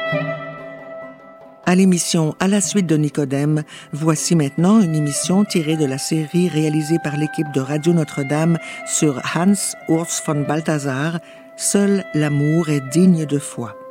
À l'émission À la suite de Nicodème, voici maintenant une émission tirée de la série réalisée par l'équipe de Radio Notre-Dame sur Hans Urs von Balthasar, Seul l'amour est digne de foi.